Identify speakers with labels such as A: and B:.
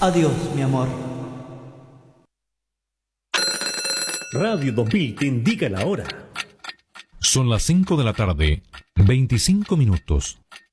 A: Adiós, mi amor.
B: Radio 2000 te indica la hora.
C: Son las 5 de la tarde, 25 minutos.